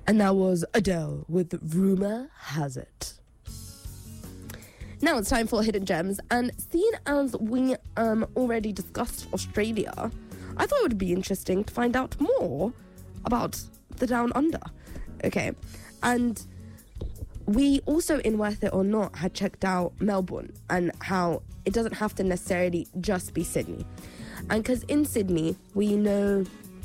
And that was Adele with Rumour Has It. Now it's time for Hidden Gems, and seeing as we already discussed Australia, I thought it would be interesting to find out more about the Down Under. Okay, and we also, in Worth It or Not, had checked out Melbourne and how it doesn't have to necessarily just be Sydney. And because in Sydney, we know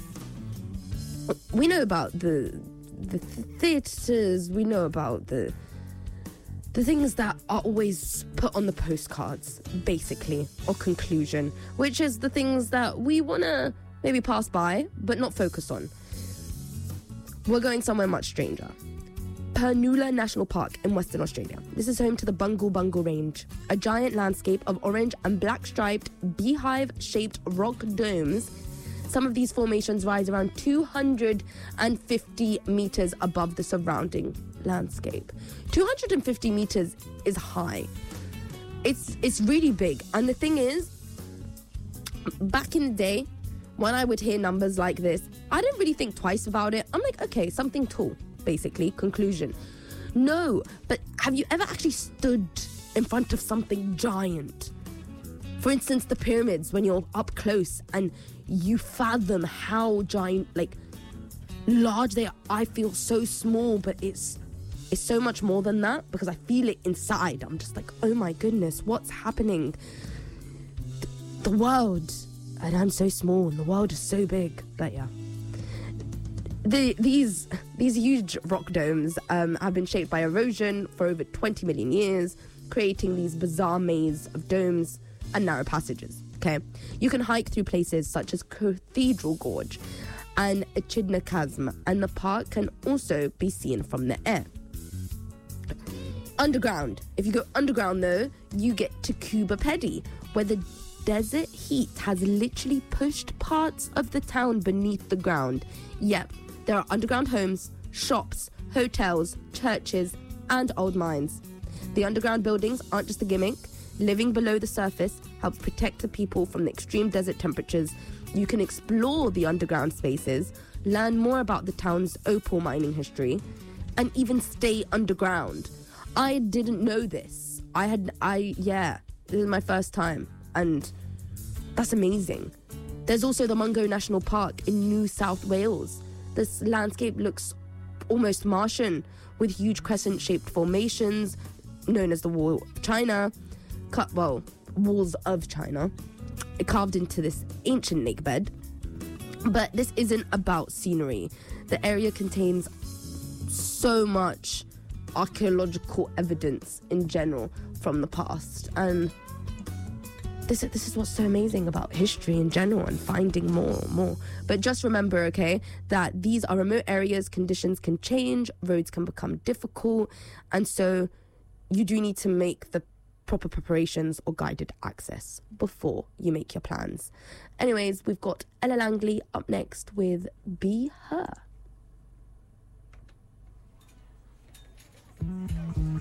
about the theatres, we know about the things that are always put on the postcards, basically, or conclusion, which is the things that we want to maybe pass by, but not focus on. We're going somewhere much stranger. Pernula National Park in Western Australia. This is home to the Bungle Bungle Range, a giant landscape of orange and black striped, beehive-shaped rock domes. Some of these formations rise around 250 meters above the surrounding landscape. 250 meters is high. It's really big. And the thing is, back in the day, when I would hear numbers like this, I didn't really think twice about it. I'm like, okay, something tall, basically, conclusion. No, but have you ever actually stood in front of something giant? For instance, the pyramids, when you're up close and you fathom how giant, like, large they are. I feel so small, but it's so much more than that, because I feel it inside. I'm just like, oh my goodness, what's happening? The world, and I'm so small, and the world is so big. But yeah, these huge rock domes have been shaped by erosion for over 20 million years, creating these bizarre maze of domes and narrow passages. Okay, you can hike through places such as Cathedral Gorge and Echidna Chasm, and the park can also be seen from the air. Underground. If you go underground, though, you get to Coober Pedy, where the desert heat has literally pushed parts of the town beneath the ground. Yep, there are underground homes, shops, hotels, churches, and old mines. The underground buildings aren't just a gimmick. Living below the surface helps protect the people from the extreme desert temperatures. You can explore the underground spaces, learn more about the town's opal mining history, and even stay underground. I didn't know this. This is my first time, and that's amazing. There's also the Mungo National Park in New South Wales. This landscape looks almost Martian, with huge crescent-shaped formations known as the Wall of China, Walls of China, carved into this ancient lake bed. But this isn't about scenery. The area contains so much archaeological evidence in general from the past, and this is what's so amazing about history in general, and finding more. But just remember, okay, that these are remote areas. Conditions can change, roads can become difficult, and so you do need to make the proper preparations or guided access before you make your plans. Anyways, we've got Ella Langley up next with Be Her.